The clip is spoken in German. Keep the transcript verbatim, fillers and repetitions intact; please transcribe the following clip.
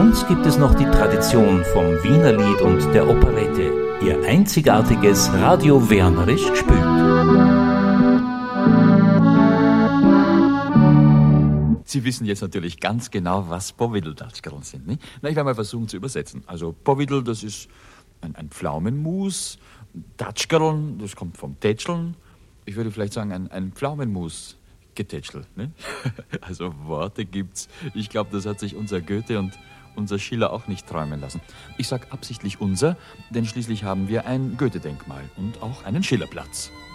uns gibt es noch die Tradition vom Wienerlied und der Operette, ihr einzigartiges radio-wernerisch Gespür. Sie wissen jetzt natürlich ganz genau, was Powidl-Datschgerln sind, nicht? Na, ich werde mal versuchen zu übersetzen. Also Powidl, das ist ein, ein Pflaumenmus. Datschgerln, das kommt vom Tätscheln. Ich würde vielleicht sagen, ein, ein Pflaumenmus getätschelt, ne? Also Worte gibt's. Ich glaube, das hat sich unser Goethe und unser Schiller auch nicht träumen lassen. Ich sag absichtlich unser, denn schließlich haben wir ein Goethe-Denkmal und auch einen Schillerplatz.